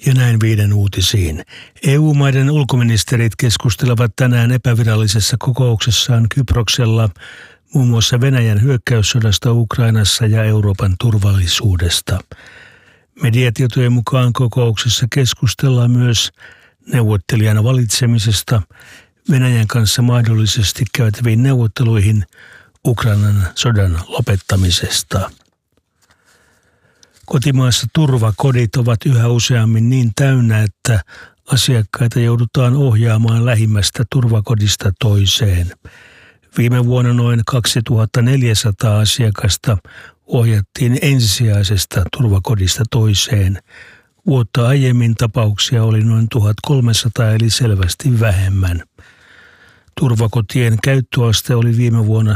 Ja näin 5 uutisiin. EU-maiden ulkoministerit keskustelevat tänään epävirallisessa kokouksessaan Kyproksella muun muassa Venäjän hyökkäyssodasta Ukrainassa ja Euroopan turvallisuudesta. Mediatietojen mukaan kokouksessa keskustellaan myös neuvottelijan valitsemisesta Venäjän kanssa mahdollisesti käytäviin neuvotteluihin Ukrainan sodan lopettamisesta. Kotimaassa turvakodit ovat yhä useammin niin täynnä, että asiakkaita joudutaan ohjaamaan lähimmästä turvakodista toiseen. Viime vuonna noin 2400 asiakasta ohjattiin ensisijaisesta turvakodista toiseen. Vuotta aiemmin tapauksia oli noin 1300 eli selvästi vähemmän. Turvakotien käyttöaste oli viime vuonna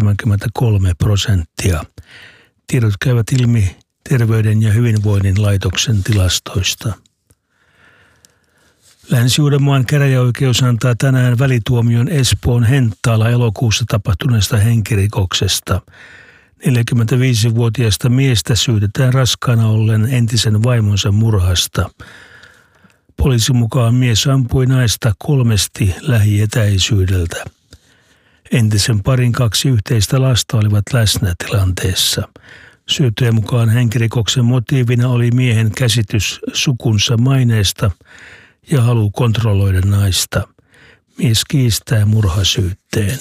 73%. Tiedot käyvät ilmi Terveyden ja hyvinvoinnin laitoksen tilastoista. Länsi-Uudenmaan käräjäoikeus antaa tänään välituomion Espoon Henttaalla elokuussa tapahtuneesta henkirikoksesta. 45-vuotiaasta miestä syytetään raskaana ollen entisen vaimonsa murhasta. Poliisin mukaan mies ampui naista 3 lähietäisyydeltä. Entisen parin 2 yhteistä lasta olivat läsnä tilanteessa. Syytteen mukaan henkirikoksen motiivina oli miehen käsitys sukunsa maineesta ja halu kontrolloida naista. Mies kiistää murhasyytteen.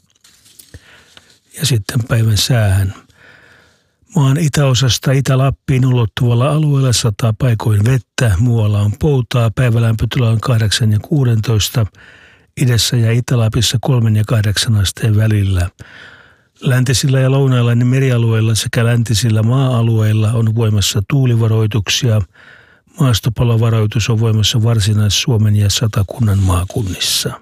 Ja sitten päivän säähän. Maan itäosasta Itä-Lappiin ulottuvalla alueella sataa paikoin vettä, muualla on poutaa, päivälämpötila on 8 ja 16, idässä ja Itä-Lapissa 3 ja 8 asteen välillä. Läntisillä ja lounailla merialueilla sekä läntisillä maa-alueilla on voimassa tuulivaroituksia. Maastopalovaroitus on voimassa Varsinais-Suomen ja Satakunnan maakunnissa.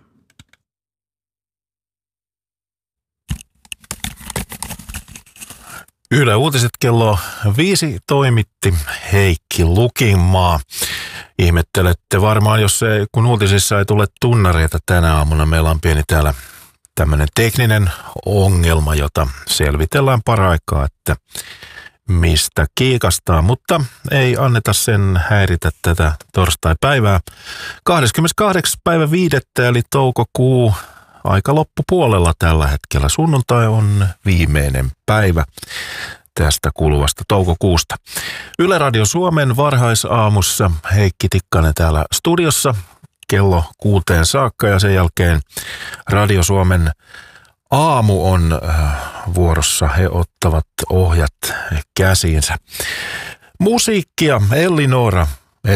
Yle Uutiset kello 5 toimitti Heikki Lukinmaa. Ihmettelette varmaan, kun uutisissa ei tule tunnareita tänä aamuna. Meillä on pieni täällä tämmöinen tekninen ongelma, jota selvitellään paraikaa, että mistä kiikastaa, mutta ei anneta sen häiritä tätä torstai-päivää. 28. päivä 5. eli toukokuu, aika loppupuolella tällä hetkellä. Sunnuntai on viimeinen päivä tästä kuluvasta toukokuusta. Yle Radio Suomen varhaisaamussa Heikki Tikkanen täällä studiossa kello 6 saakka ja sen jälkeen Radio Suomen aamu on vuorossa. He ottavat ohjat käsiinsä. Musiikkia Ellinora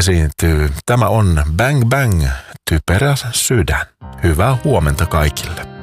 esiintyy. Tämä on Bang Bang, typerä sydän. Hyvää huomenta kaikille.